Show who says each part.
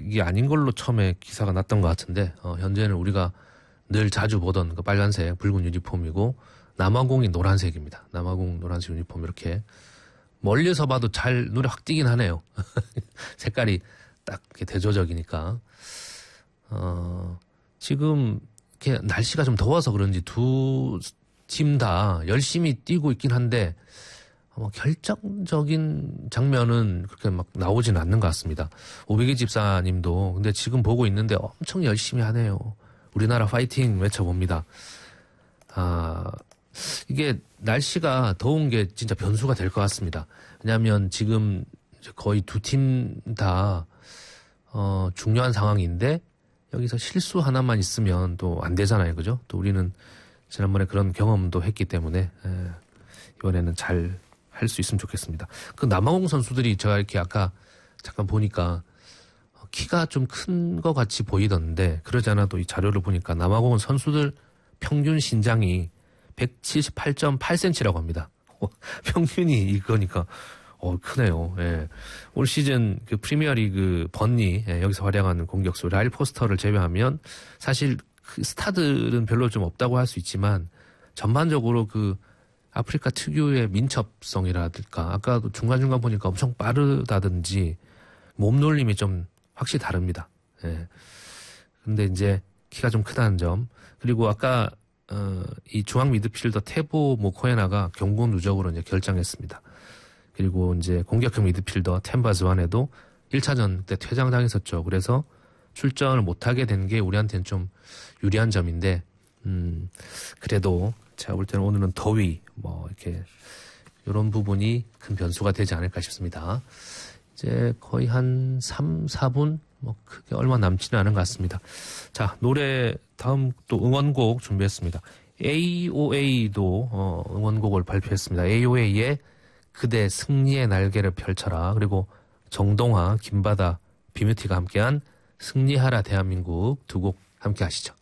Speaker 1: 빨간색이 아닌 걸로 처음에 기사가 났던 것 같은데 현재는 우리가 늘 자주 보던 그 빨간색 붉은 유니폼이고 남아공이 노란색입니다. 남아공 노란색 유니폼 이렇게 멀리서 봐도 잘 눈에 확 띄긴 하네요. 색깔이 딱 이렇게 대조적이니까. 지금 이렇게 날씨가 좀 더워서 그런지 두 팀 다 열심히 뛰고 있긴 한데 결정적인 장면은 그렇게 막 나오지는 않는 것 같습니다. 오백이 집사님도 근데 지금 보고 있는데 엄청 열심히 하네요. 우리나라 파이팅 외쳐봅니다. 이게 날씨가 더운 게 진짜 변수가 될 것 같습니다. 왜냐하면 지금 거의 두 팀 다 중요한 상황인데 여기서 실수 하나만 있으면 또 안 되잖아요, 그죠? 또 우리는 지난번에 그런 경험도 했기 때문에 이번에는 잘 할 수 있으면 좋겠습니다. 그 남아공 선수들이 제가 이렇게 아까 잠깐 보니까 키가 좀 큰 것 같이 보이던데 그러지 않아도 이 자료를 보니까 남아공은 선수들 평균 신장이 178.8cm라고 합니다. 평균이 이거니까 크네요. 예. 올 시즌 그 프리미어리그 번니 여기서 활약하는 공격수 라일 포스터를 제외하면 사실 그 스타들은 별로 좀 없다고 할 수 있지만 전반적으로 그 아프리카 특유의 민첩성이라든가 아까도 중간중간 보니까 엄청 빠르다든지 몸놀림이 좀 확실히 다릅니다. 예. 근데 이제 키가 좀 크다는 점 그리고 아까 이 중앙 미드필더 테보 모코에나가 경고 누적으로 이제 결장했습니다. 그리고 이제 공격형 미드필더 템바즈완에도 1차전 때 퇴장당했었죠. 그래서 출전을 못하게 된 게 우리한테는 좀 유리한 점인데, 그래도 제가 볼 때는 오늘은 더위, 이렇게, 이런 부분이 큰 변수가 되지 않을까 싶습니다. 이제 거의 한 3, 4분? 크게 얼마 남지는 않은 것 같습니다. 자, 노래, 다음 또 응원곡 준비했습니다. AOA도, 응원곡을 발표했습니다. AOA의 그대 승리의 날개를 펼쳐라. 그리고 정동화, 김바다, 비뮤티가 함께한 승리하라 대한민국 두 곡 함께 하시죠.